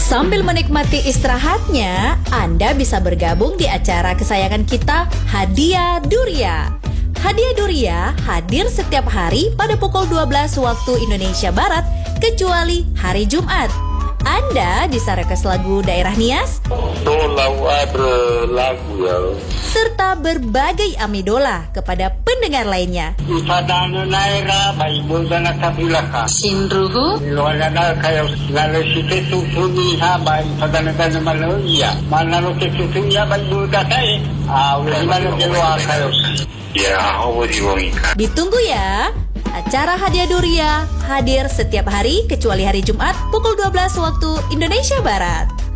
Sambil menikmati istirahatnya, Anda bisa bergabung di acara kesayangan kita, Hadiah Duria. Hadiah Duria hadir setiap hari pada pukul 12 waktu Indonesia Barat, kecuali hari Jumat. Anda bisa request lagu daerah Nias, lagu ya, serta berbagai amidola kepada pendengar lainnya. Sinruhu Ditunggu ya. Acara Hadiah Duria hadir setiap hari kecuali hari Jumat pukul 12 waktu Indonesia Barat.